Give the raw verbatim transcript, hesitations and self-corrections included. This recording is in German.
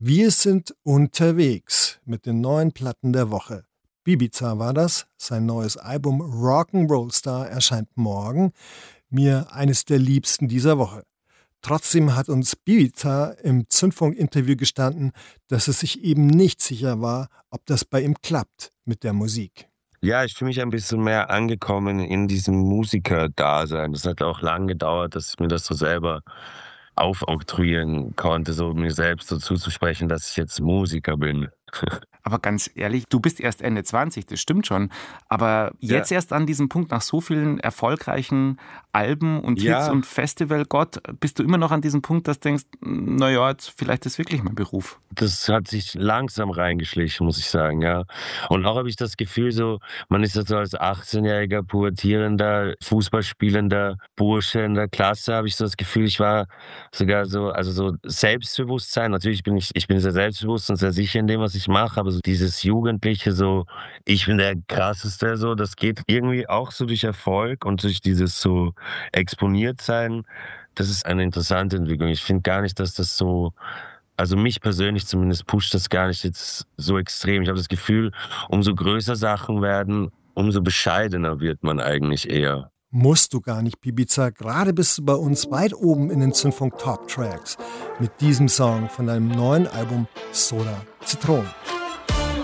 Wir sind unterwegs mit den neuen Platten der Woche. Bibiza war das, sein neues Album Rock'n'Roll Star erscheint morgen, mir eines der liebsten dieser Woche. Trotzdem hat uns Bibiza im Zündfunk-Interview gestanden, dass es sich eben nicht sicher war, ob das bei ihm klappt mit der Musik. Ja, ich fühle mich ein bisschen mehr angekommen in diesem Musiker-Dasein. Das hat auch lange gedauert, dass ich mir das so selber aufoktroyieren konnte, so mir selbst so zuzusprechen, dass ich jetzt Musiker bin. Aber ganz ehrlich, du bist erst Ende zwanzig, das stimmt schon. Aber jetzt ja. erst an diesem Punkt, nach so vielen erfolgreichen Alben und Hits ja. und Festivalgott, bist du immer noch an diesem Punkt, dass du denkst, naja, jetzt vielleicht ist wirklich mein Beruf. Das hat sich langsam reingeschlichen, muss ich sagen, ja. Und auch habe ich das Gefühl, so, man ist so als achtzehnjähriger, pubertierender, Fußballspielender Bursche in der Klasse, habe ich so das Gefühl, ich war sogar so, also so Selbstbewusstsein. Natürlich bin ich, ich bin sehr selbstbewusst und sehr sicher in dem, was ich mache, aber so dieses Jugendliche, so, ich bin der Krasseste, so, das geht irgendwie auch so durch Erfolg und durch dieses so exponiert sein. Das ist eine interessante Entwicklung. Ich finde gar nicht, dass das so, also mich persönlich zumindest pusht das gar nicht jetzt so extrem. Ich habe das Gefühl, umso größer Sachen werden, umso bescheidener wird man eigentlich eher. Musst du gar nicht, Bibiza. Gerade bist du bei uns weit oben in den Zündfunk Top Tracks mit diesem Song von deinem neuen Album Soda Zitron.